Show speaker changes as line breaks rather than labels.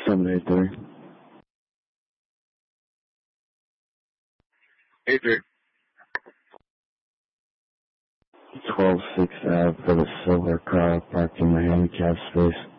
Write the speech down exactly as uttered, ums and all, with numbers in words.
seven eight three.
Eight three.
twelve six Ave for the silver car parked in the handicap space.